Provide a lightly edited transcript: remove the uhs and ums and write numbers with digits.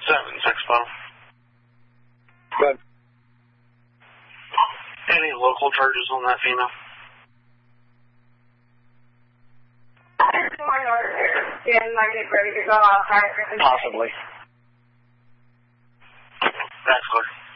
7-6-5. Good. Any local charges on that female? Ready to go outside. Possibly. That's clear.